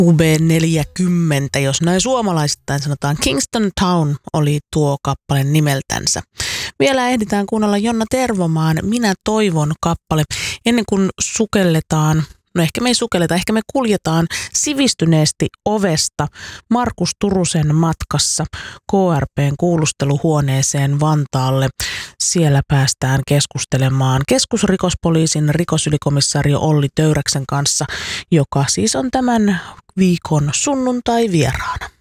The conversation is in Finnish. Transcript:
UB40, jos näin suomalaisittain sanotaan. Kingston Town oli tuo kappale nimeltänsä. Vielä ehditään kuunnella Jonna Tervomaan Minä toivon kappale ennen kuin sukelletaan. No ehkä me ei sukelleta, ehkä me kuljetaan sivistyneesti ovesta Markus Turusen matkassa KRP:n kuulusteluhuoneeseen Vantaalle. Siellä päästään keskustelemaan keskusrikospoliisin rikosylikomissaario Olli Töyräksen kanssa, joka siis on tämän viikon sunnuntai vieraana.